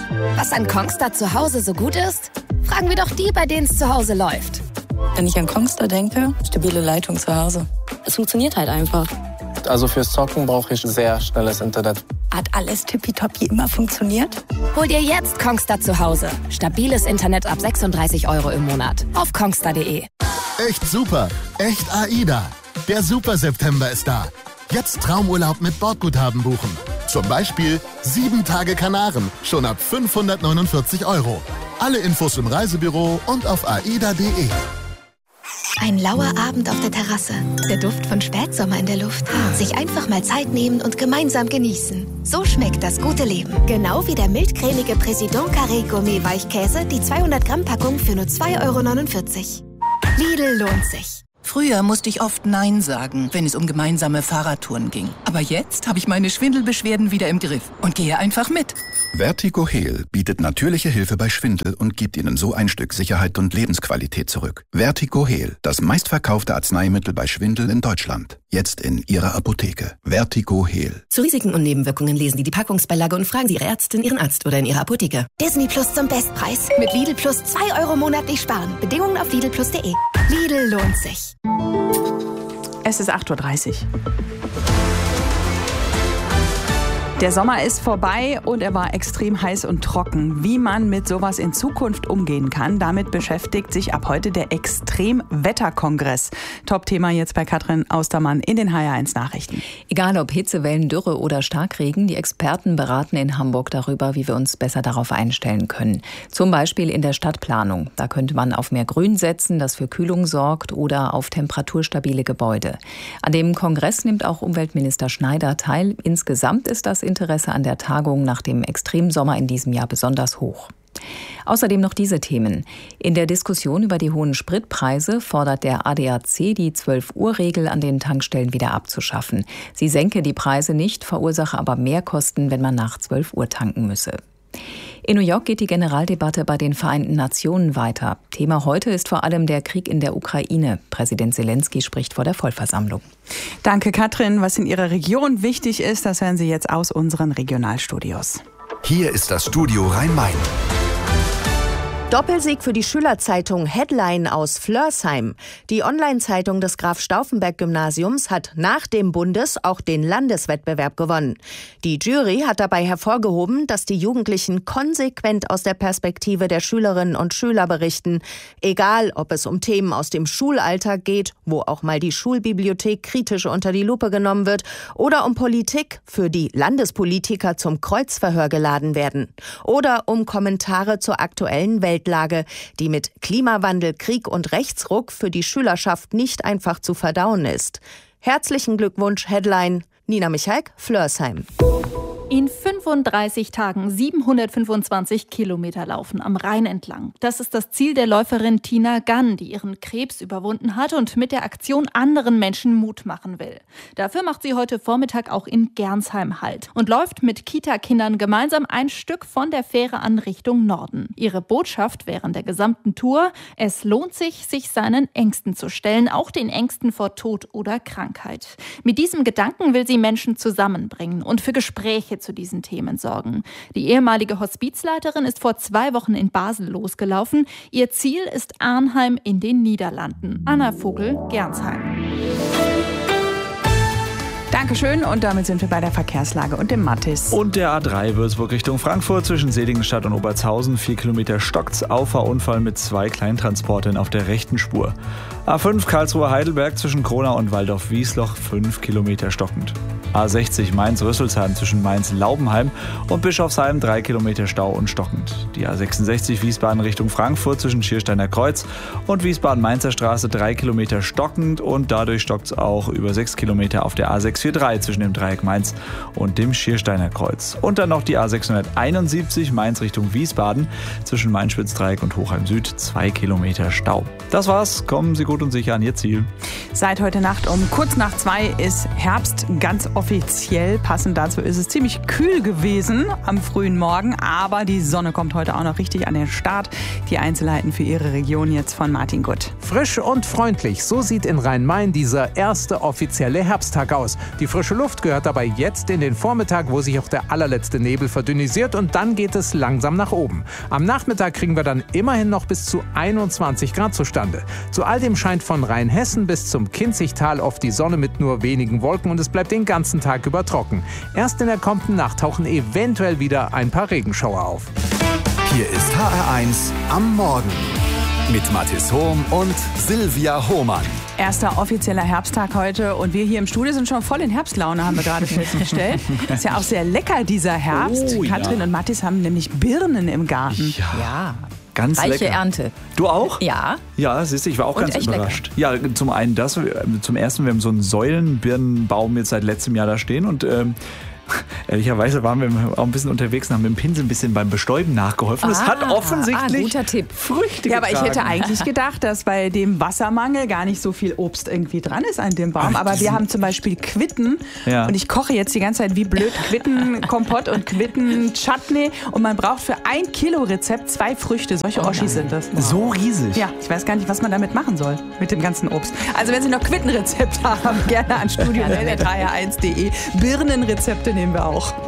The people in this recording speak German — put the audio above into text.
Was an Kongstar zu Hause so gut ist? Fragen wir doch die, bei denen es zu Hause läuft. Wenn ich an Kongstar denke, stabile Leitung zu Hause. Es funktioniert halt einfach. Also fürs Zocken brauche ich sehr schnelles Internet. Hat alles tippitoppi immer funktioniert? Hol dir jetzt Kongstar zu Hause. Stabiles Internet ab 36 € im Monat. Auf kongstar.de. Echt super. Echt AIDA. Der Super September ist da. Jetzt Traumurlaub mit Bordguthaben buchen. Zum Beispiel 7 Tage Kanaren. Schon ab 549 €. Alle Infos im Reisebüro und auf aida.de. Ein lauer Abend auf der Terrasse. Der Duft von Spätsommer in der Luft. Sich einfach mal Zeit nehmen und gemeinsam genießen. So schmeckt das gute Leben. Genau wie der mildcremige Président Carré Gourmet Weichkäse, die 200 Gramm Packung für nur 2,49 €. Lidl lohnt sich. Früher musste ich oft Nein sagen, wenn es um gemeinsame Fahrradtouren ging. Aber jetzt habe ich meine Schwindelbeschwerden wieder im Griff und gehe einfach mit. Vertigo Heal bietet natürliche Hilfe bei Schwindel und gibt Ihnen so ein Stück Sicherheit und Lebensqualität zurück. Vertigo Heal, das meistverkaufte Arzneimittel bei Schwindel in Deutschland. Jetzt in Ihrer Apotheke. Vertigo Heal. Zu Risiken und Nebenwirkungen lesen Sie die Packungsbeilage und fragen Sie Ihre Ärztin, Ihren Arzt oder in Ihrer Apotheke. Disney Plus zum Bestpreis. Mit Lidl Plus 2 € monatlich sparen. Bedingungen auf lidlplus.de. Lidl lohnt sich. Es ist 8:30 Uhr. Der Sommer ist vorbei und er war extrem heiß und trocken. Wie man mit sowas in Zukunft umgehen kann, damit beschäftigt sich ab heute der Extremwetterkongress. Top-Thema jetzt bei Katrin Austermann in den HR1 Nachrichten. Egal ob Hitzewellen, Dürre oder Starkregen, die Experten beraten in Hamburg darüber, wie wir uns besser darauf einstellen können. Zum Beispiel in der Stadtplanung. Da könnte man auf mehr Grün setzen, das für Kühlung sorgt, oder auf temperaturstabile Gebäude. An dem Kongress nimmt auch Umweltminister Schneider teil. Insgesamt ist das Interesse an der Tagung nach dem Extremsommer in diesem Jahr besonders hoch. Außerdem noch diese Themen. In der Diskussion über die hohen Spritpreise fordert der ADAC, die 12-Uhr-Regel an den Tankstellen wieder abzuschaffen. Sie senke die Preise nicht, verursache aber Mehrkosten, wenn man nach 12 Uhr tanken müsse. In New York geht die Generaldebatte bei den Vereinten Nationen weiter. Thema heute ist vor allem der Krieg in der Ukraine. Präsident Zelensky spricht vor der Vollversammlung. Danke, Katrin. Was in Ihrer Region wichtig ist, das hören Sie jetzt aus unseren Regionalstudios. Hier ist das Studio Rhein-Main. Doppelsieg für die Schülerzeitung Headline aus Flörsheim. Die Online-Zeitung des Graf-Stauffenberg-Gymnasiums hat nach dem Bundes- auch den Landeswettbewerb gewonnen. Die Jury hat dabei hervorgehoben, dass die Jugendlichen konsequent aus der Perspektive der Schülerinnen und Schüler berichten. Egal, ob es um Themen aus dem Schulalltag geht, wo auch mal die Schulbibliothek kritisch unter die Lupe genommen wird, oder um Politik, für die Landespolitiker zum Kreuzverhör geladen werden. Oder um Kommentare zur aktuellen Weltlage, die mit Klimawandel, Krieg und Rechtsruck für die Schülerschaft nicht einfach zu verdauen ist. Herzlichen Glückwunsch, Headline. Nina Michalk, Flörsheim. In 35 Tagen 725 Kilometer laufen am Rhein entlang. Das ist das Ziel der Läuferin Tina Gann, die ihren Krebs überwunden hat und mit der Aktion anderen Menschen Mut machen will. Dafür macht sie heute Vormittag auch in Gernsheim Halt und läuft mit Kita-Kindern gemeinsam ein Stück von der Fähre an Richtung Norden. Ihre Botschaft während der gesamten Tour: Es lohnt sich, sich seinen Ängsten zu stellen, auch den Ängsten vor Tod oder Krankheit. Mit diesem Gedanken will sie Menschen zusammenbringen und für Gespräche zu diesen Themen sorgen. Die ehemalige Hospizleiterin ist vor 2 Wochen in Basel losgelaufen. Ihr Ziel ist Arnheim in den Niederlanden. Anna Vogel, Gernsheim. Dankeschön, und damit sind wir bei der Verkehrslage und dem Mathis. Und der A3 Würzburg Richtung Frankfurt zwischen Seligenstadt und Obertshausen. 4 Kilometer stockt's. Auffahrunfall mit 2 Kleintransportern auf der rechten Spur. A5 Karlsruhe-Heidelberg zwischen Kronau und Waldorf-Wiesloch. 5 Kilometer stockend. A60 Mainz-Rüsselsheim zwischen Mainz-Laubenheim und Bischofsheim. 3 Kilometer Stau und stockend. Die A66 Wiesbaden Richtung Frankfurt zwischen Schiersteiner Kreuz und Wiesbaden-Mainzer Straße. 3 Kilometer stockend, und dadurch stockt's auch über 6 Kilometer auf der A643 zwischen dem Dreieck Mainz und dem Schiersteiner Kreuz. Und dann noch die A671 Mainz Richtung Wiesbaden zwischen Mainz-Spitzdreieck und Hochheim Süd. 2 Kilometer Stau. Das war's. Kommen Sie gut und sicher an Ihr Ziel. Seit heute Nacht um kurz nach 2 ist Herbst ganz offiziell. Passend dazu ist es ziemlich kühl gewesen am frühen Morgen, aber die Sonne kommt heute auch noch richtig an den Start. Die Einzelheiten für Ihre Region jetzt von Martin Gutt. Frisch und freundlich, so sieht in Rhein-Main dieser erste offizielle Herbsttag aus. Die frische Luft gehört dabei jetzt in den Vormittag, wo sich auch der allerletzte Nebel verdünnisiert, und dann geht es langsam nach oben. Am Nachmittag kriegen wir dann immerhin noch bis zu 21 Grad zustande. Zu all dem scheint von Rheinhessen bis zum Kinzigtal oft die Sonne mit nur wenigen Wolken und es bleibt den ganzen Tag über trocken. Erst in der kommenden Nacht tauchen eventuell wieder ein paar Regenschauer auf. Hier ist HR1 am Morgen mit Mathis Hohm und Silvia Hohmann. Erster offizieller Herbsttag heute und wir hier im Studio sind schon voll in Herbstlaune, haben wir gerade festgestellt. Ist ja auch sehr lecker, dieser Herbst. Katrin und Mathis haben nämlich Birnen im Garten. Ja. Ganz reiche lecker. Ernte. Du auch? Ja. Ja, siehst du, ich war auch Und ganz echt überrascht. Ja, zum einen das, zum ersten, wir haben so einen Säulenbirnenbaum jetzt seit letztem Jahr da stehen und ehrlicherweise waren wir auch ein bisschen unterwegs und haben mit dem Pinsel ein bisschen beim Bestäuben nachgeholfen. Das hat offensichtlich guter Tipp. Früchte Ja, aber ich hätte getragen. eigentlich gedacht, dass bei dem Wassermangel gar nicht so viel Obst irgendwie dran ist an dem Baum. Aber wir haben zum Beispiel Quitten und ich koche jetzt die ganze Zeit wie blöd Quittenkompott und Quitten-Chutney und man braucht für 1 Kilo Rezept 2 Früchte. Solche Oschis sind das. So riesig? Ja, ich weiß gar nicht, was man damit machen soll, mit dem ganzen Obst. Also wenn Sie noch Quittenrezepte haben, gerne an studio.hr1.de. Birnenrezepte nehmen wir auch.